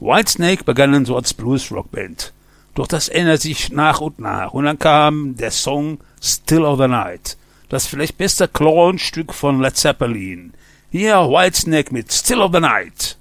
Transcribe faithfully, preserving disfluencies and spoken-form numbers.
Whitesnake begannen so als Blues-Rock-Band. Doch das ändert sich nach und nach. Und dann kam der Song Still of the Night. Das vielleicht beste Clown-Stück von Led Zeppelin. Hier Whitesnake mit Still of the Night.